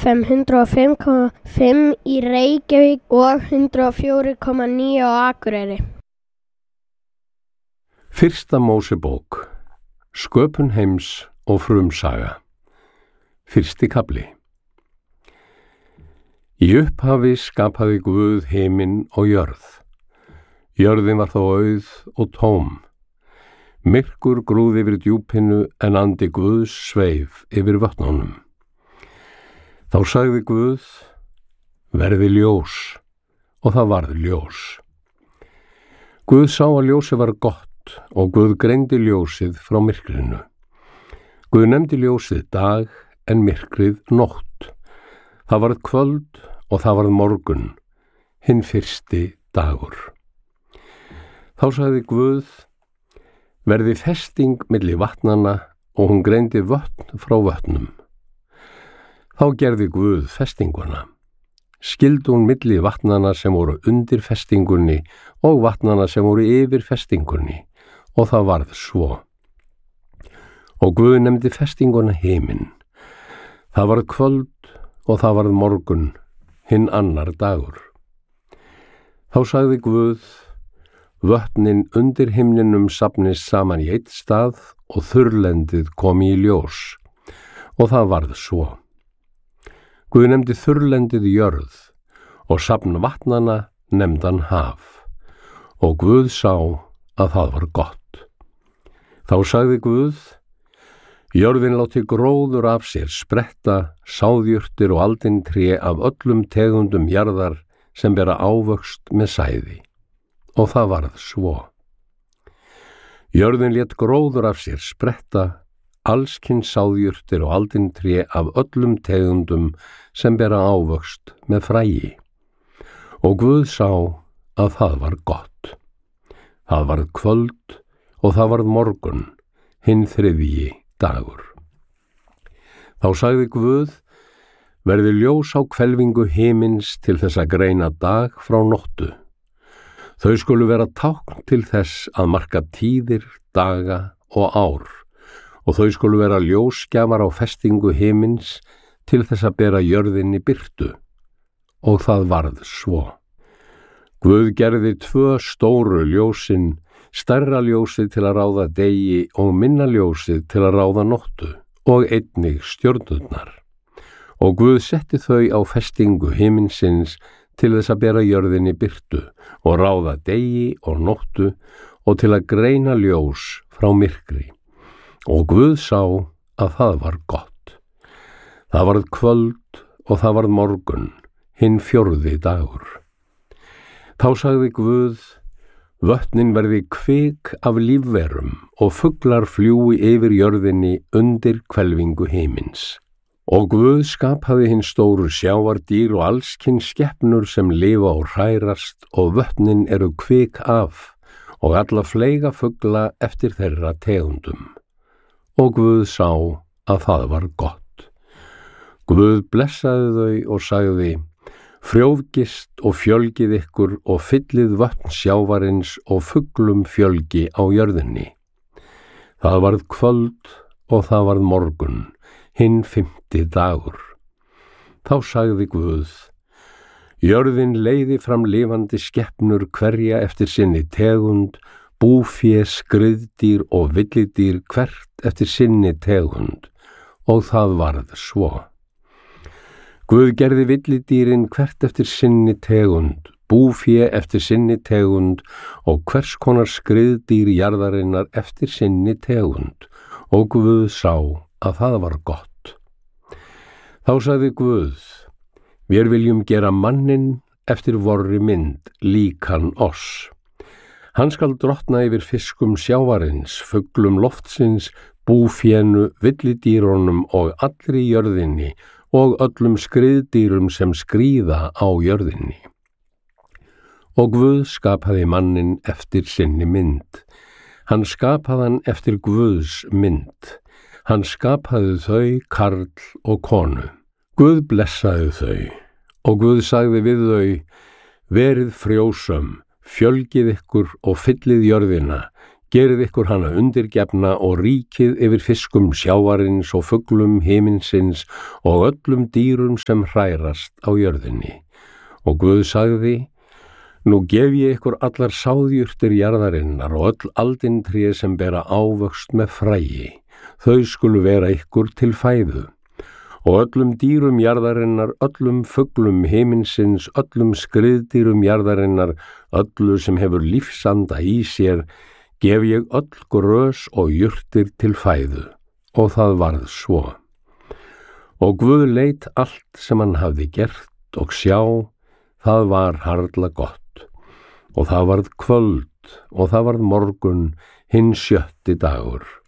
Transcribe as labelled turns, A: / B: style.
A: FM 105,5 í Reykjavík og 104,9 á Akureyri.
B: Fyrsta Mósebók, sköpun heims og frumsaga. Fyrsti kafli. Í upphafi skapaði Guð himinn og jörð. Jörðin var þó auð og tóm. Myrkur grúði yfir djúpinu en andi Guðs sveif yfir vötnunum. Þá sagði Guð, verði ljós, og það varð ljós. Guð sá að ljósið var gott og Guð greindi ljósið frá myrkrinu. Guð nefndi ljósið dag en myrkrið nótt. Það varð kvöld og það varð morgun, hinn fyrsti dagur. Þá sagði Guð, verði festing milli vatnanna og hún greindi vötn frá vötnum. Þá gerði Guð festinguna. Skildi hún milli vatnanna sem voru undir festingunni og vatnanna sem voru yfir festingunni, og það varð svo. Og Guð nefndi festinguna himinn. Það varð kvöld og það varð morgun, hinn annar dagur. Þá sagði Guð, vötnin undir himninum safnist saman í einn stað og þurrlendið komi í ljós, og það varð svo. Guð nefndi þurrlendið jörð og safn vatnanna nefndan haf, og Guð sá að það var gott. Þá sagði Guð, jörðin láti gróður af sér spretta, sáðjurtir og aldintré af öllum tegundum jarðar sem bera ávöxt með sæði, og það varð svo. Jörðin lét gróður af sér spretta, allskyns sáðjurtir og aldintré af öllum tegundum sem bera ávöxt með fræi, og Guð sá að það var gott. Það varð kvöld og það varð morgun, hinn þriðji dagur. Þá sagði Guð, verði ljós á hvelfingu himins til þess að greina dag frá nóttu. Þau skulu vera tákn til þess að marka tíðir, daga og ár, og þau skulu vera ljósgjafar á festingu himins til þess að bera jörðinni birtu, og það varð svo. Guð gerði 2 stóru ljósin, stærra ljósið til að ráða degi og minna ljósið til að ráða nóttu, og einnig stjörnurnar. Og Guð setti þau á festingu himinsins til þess að bera jörðinni birtu og ráða degi og nóttu og til að greina ljós frá myrkri. Og Guð sá að það var gott. Það varð kvöld og það varð morgun, hinn 4. dagur. Þá sagði Guð, vötnin verði kvik af lífverum og fuglar fljúi yfir jörðinni undir hvelfingu himins. Og Guð skapaði hinn stóru sjávardýr og allskyns skepnur sem lifa og hrærast, og vötnin eru kvik af, og alla fleyga fugla eftir þeirra tegundum. Og Guð sá að það var gott. Guð blessaði þau og sagði, frjóvgist og fjölgið ykkur og fyllið vötn sjávarins og fuglum fjölgi á jörðinni. Það varð kvöld og það varð morgun, hinn 5. dagur. Þá sagði Guð, jörðin leiði fram lifandi skepnur hverja eftir sinni tegund, búfé, skriðdýr og villidýr hvert eftir sinni tegund, og það varð svo. Guð gerði villidýrin hvert eftir sinni tegund, búfé eftir sinni tegund og hvers konar skriðdýr jarðarinnar eftir sinni tegund, og Guð sá að það var gott. Þá sagði Guð, við viljum gera manninn eftir vorri mynd, líkan oss. Hann skal drottna yfir fiskum sjávarins, fuglum loftsins, búfénu, villidýrunum og allri jörðinni og öllum skriðdýrum sem skríða á jörðinni. Og Guð skapaði manninn eftir sinni mynd. Hann skapaði hann eftir Guðs mynd. Hann skapaði þau, karl og konu. Guð blessaði þau, og Guð sagði við þau, verið frjósöm, fjölgið ykkur og fyllið jörðina, Gerið ykkur hana undirgefna og ríkið yfir fiskum sjávarins og fuglum himinsins og öllum dýrum sem hrærast á jörðinni. Og Guð sagði: Nú gef ég ykkur allar sáðjurtir jarðarinnar og öll aldintré sem bera ávöxt með fræi. Þau skulu vera ykkur til fæðu. Og öllum dýrum jarðarinnar, öllum fuglum himinsins, öllum skriðdýrum jarðarinnar, öllu sem hefur lífsanda í sér, gef ég öll grös og jurtir til fæðu. Og það varð svo. Og Guð leit allt sem hann hafði gert, og sjá, það var harla gott. Og það varð kvöld, og það varð morgun, hinn 7. dagur.